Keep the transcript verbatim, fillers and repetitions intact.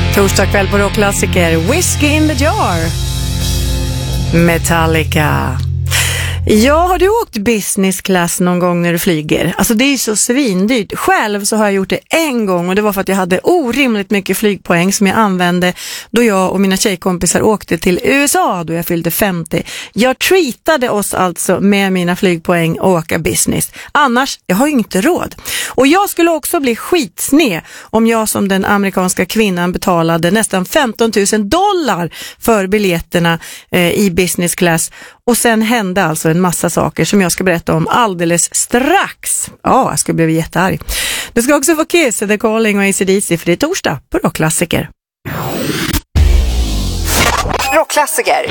Torsdag kväll på rockklassiker, Whiskey in the Jar, Metallica. Ja, har du åkt business class någon gång när du flyger? Alltså det är ju så svindyrt. Själv så har jag gjort det en gång och det var för att jag hade orimligt mycket flygpoäng som jag använde då jag och mina tjejkompisar åkte till U S A då jag fyllde femtio. Jag treatade oss alltså med mina flygpoäng och åka business. Annars, jag har ju inte råd. Och jag skulle också bli skitsned om jag som den amerikanska kvinnan betalade nästan femton tusen dollar för biljetterna eh, i business class. Och sen hände alltså en massa saker som jag ska berätta om alldeles strax. Ja, jag ska bli jättearg. Du ska också få Kiss, The Calling och A C D C för det är torsdag på rockklassiker. Rockklassiker.